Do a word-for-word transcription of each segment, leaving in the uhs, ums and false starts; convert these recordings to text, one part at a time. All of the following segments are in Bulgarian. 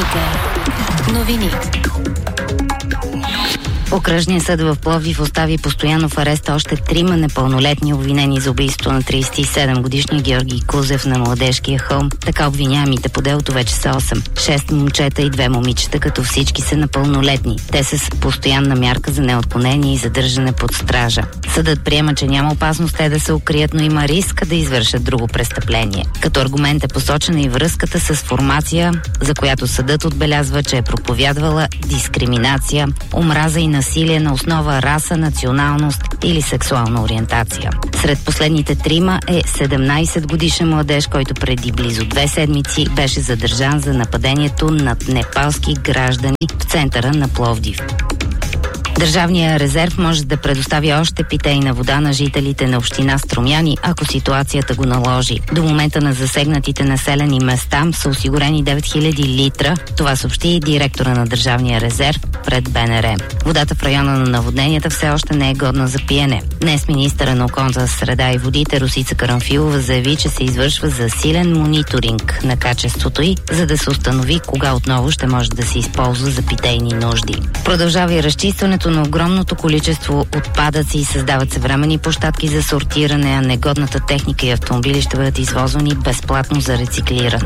Вероника. Новини. Окръжният съд в Пловдив остави постоянно в ареста още трима непълнолетни обвинени за убийство на тридесет и седем годишния Георги Кузев на Младежкия хълм. Така обвиняемите по делото вече са осем. Шест момчета и две момичета, като всички са непълнолетни. Те са с постоянна мярка за неотклонение и задържане под стража. Съдът приема, че няма опасност те да се укрият, но има риск да извършат друго престъпление. Като аргумент е посочена и връзката с формация, за която съдът отбелязва, че е проповядвала дискриминация, омраза и насилие на основа раса, националност или сексуална ориентация. Сред последните трима е седемнайсет годишен младеж, който преди близо две седмици беше задържан за нападението над непалски граждани в центъра на Пловдив. Държавният резерв може да предостави още питейна вода на жителите на община Струмяни, ако ситуацията го наложи. До момента на засегнатите населени места са осигурени девет хиляди литра. Това съобщи и директора на Държавния резерв пред БНР. Водата в района на наводненията все още не е годна за пиене. Днес министъра на околната среда и водите Росица Карамфилова заяви, че се извършва засилен мониторинг на качеството й, за да се установи кога отново ще може да се използва за питейни нужди. Продължава и разчистването на огромното количество отпадъци и създават съвременни площадки за сортиране, а негодната техника и автомобили ще бъдат извозвани безплатно за рециклиране.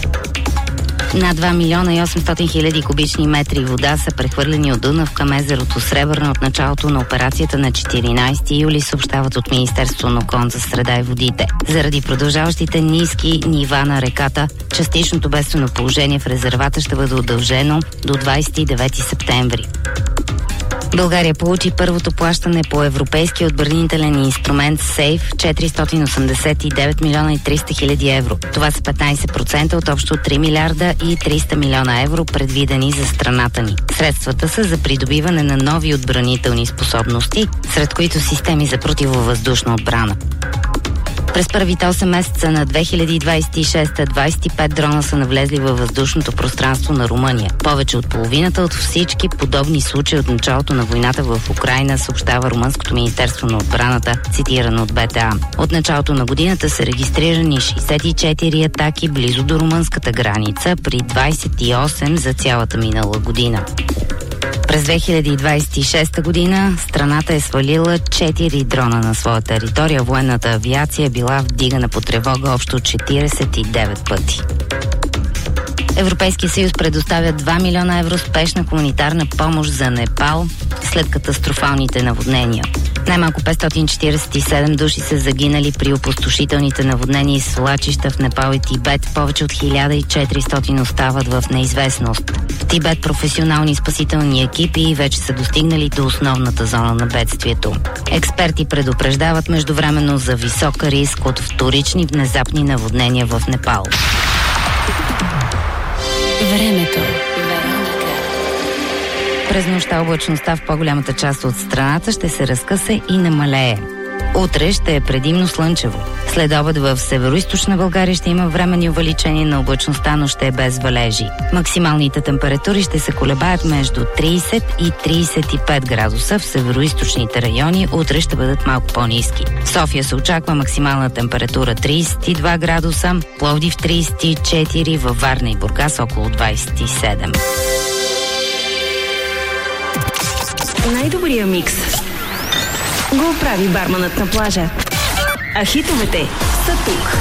Над два милиона и осемстотин хиляди кубични метри вода са прехвърлени от Дунав към езерото Сребърна от началото на операцията на четиринайсети юли, съобщават от Министерството на околната среда и водите. Заради продължаващите ниски нива на реката, частичното бедствено положение в резервата ще бъде удължено до двайсет и девети септември. България получи първото плащане по европейския отбранителен инструмент СЕЙФ четиристотин осемдесет и девет милиона и триста хиляди евро. Това са петнайсет процента от общо три милиарда и триста милиона евро, предвидени за страната ни. Средствата са за придобиване на нови отбранителни способности, сред които системи за противовъздушна отбрана. През първите осем месеца на две хиляди двайсет и шеста двайсет и пет дрона са навлезли във въздушното пространство на Румъния. Повече от половината от всички подобни случаи от началото на войната в Украйна, съобщава Румънското министерство на отбраната, цитирано от БТА. От началото на годината са регистрирани шейсет и четири атаки близо до румънската граница, при двайсет и осем за цялата минала година. През две хиляди двайсет и шеста година страната е свалила четири дрона на своя територия. Военната авиация е била вдигана по тревога общо четирийсет и девет пъти. Европейския съюз предоставя два милиона евро спешна хуманитарна помощ за Непал след катастрофалните наводнения. Най-малко петстотин четирийсет и седем души са загинали при опустошителните наводнения и свлачища в Непал и Тибет. Повече от хиляда и четиристотин остават в неизвестност. В Тибет професионални спасителни екипи вече са достигнали до основната зона на бедствието. Експерти предупреждават междувременно за висок риск от вторични внезапни наводнения в Непал. Времето. През нощта облачността в по-голямата част от страната ще се разкъса и намалее. Утре ще е предимно слънчево. След обед в североизточна България ще има временни увеличения на облачността, но ще е без валежи. Максималните температури ще се колебаят между трийсет и трийсет и пет градуса. В североизточните райони утре ще бъдат малко по-ниски. В София се очаква максимална температура трийсет и два градуса, Пловдив трийсет и четири, във Варна и Бургас около двайсет и седем. Най-добрия микс го прави барманът на плажа. А хитовете са тук.